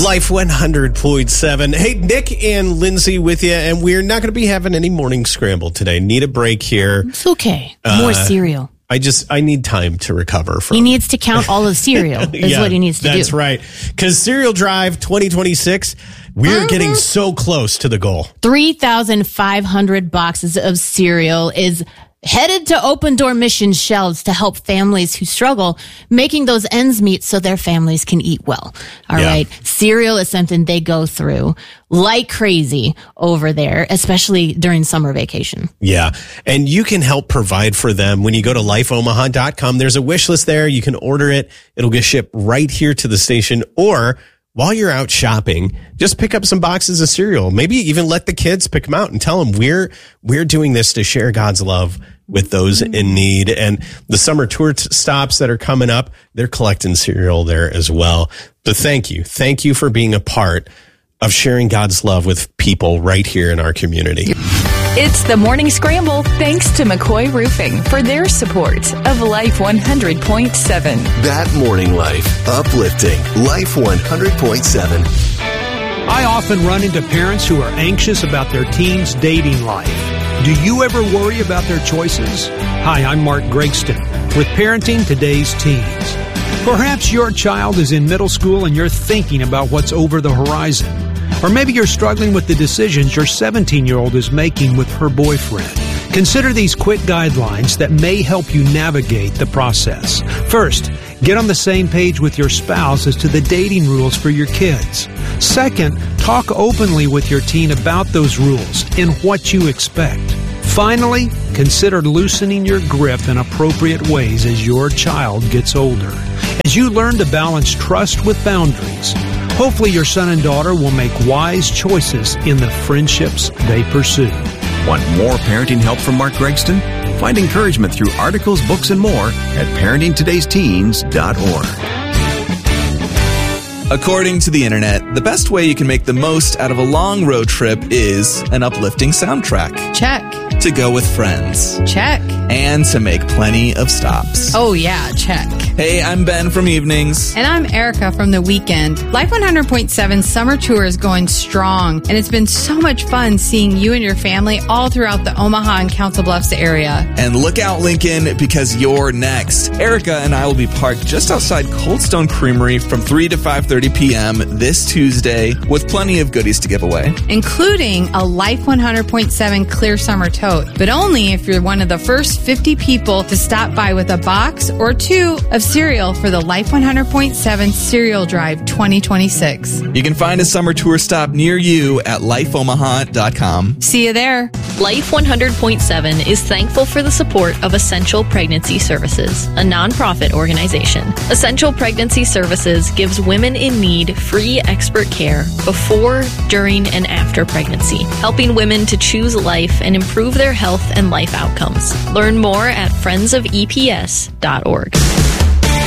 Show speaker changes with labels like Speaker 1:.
Speaker 1: Life 100.7. Hey, Nick and Lindsay with you, and we're not going to be having any morning scramble today. Need a break here.
Speaker 2: It's okay. More cereal.
Speaker 1: I need time to recover from.
Speaker 2: He needs to count all the cereal is what he needs to do.
Speaker 1: That's right. Because Cereal Drive 2026, we're getting so close to the goal.
Speaker 2: 3,500 boxes of cereal is headed to Open Door Mission shelves to help families who struggle making those ends meet so their families can eat well. All right. Cereal is something they go through like crazy over there, especially during summer vacation.
Speaker 1: Yeah. And you can help provide for them. When you go to lifeomaha.com, there's a wish list there. You can order it. It'll get shipped right here to the station, or while you're out shopping, just pick up some boxes of cereal. Maybe even let the kids pick them out and tell them we're doing this to share God's love with those in need. And the summer tour stops that are coming up, they're collecting cereal there as well. But thank you. Thank you for being a part of sharing God's love with people right here in our community.
Speaker 3: It's the Morning Scramble, thanks to McCoy Roofing for their support of Life 100.7.
Speaker 4: That morning life, uplifting Life 100.7.
Speaker 5: I often run into parents who are anxious about their teens' dating life. Do you ever worry about their choices? Hi, I'm Mark Gregston with Parenting Today's Teens. Perhaps your child is in middle school and you're thinking about what's over the horizon. Or maybe you're struggling with the decisions your 17-year-old is making with her boyfriend. Consider these quick guidelines that may help you navigate the process. First, get on the same page with your spouse as to the dating rules for your kids. Second, talk openly with your teen about those rules and what you expect. Finally, consider loosening your grip in appropriate ways as your child gets older. As you learn to balance trust with boundaries, hopefully your son and daughter will make wise choices in the friendships they pursue.
Speaker 6: Want more parenting help from Mark Gregston? Find encouragement through articles, books, and more at parentingtodaysteens.org.
Speaker 7: According to the internet, the best way you can make the most out of a long road trip is an uplifting soundtrack.
Speaker 8: Check.
Speaker 7: To go with friends.
Speaker 8: Check.
Speaker 7: And to make plenty of stops.
Speaker 8: Oh yeah, check.
Speaker 7: Hey, I'm Ben from Evenings.
Speaker 8: And I'm Erica from The Weekend. Life 100.7 Summer Tour is going strong, and it's been so much fun seeing you and your family all throughout the Omaha and Council Bluffs area.
Speaker 7: And look out, Lincoln, because you're next. Erica and I will be parked just outside Cold Stone Creamery from 3 to 5:30 p.m. this Tuesday with plenty of goodies to give away.
Speaker 8: Including a Life 100.7 Clear Summer Tote, but only if you're one of the first 50 people to stop by with a box or two of cereal for the Life 100.7 Cereal Drive 2026.
Speaker 7: You can find a summer tour stop near you at lifeomaha.com.
Speaker 8: See you there.
Speaker 9: Life 100.7 is thankful for the support of Essential Pregnancy Services, a nonprofit organization. Essential Pregnancy Services gives women in need free expert care before, during, and after pregnancy, helping women to choose life and improve their health and life outcomes. Learn more at friendsofeps.org.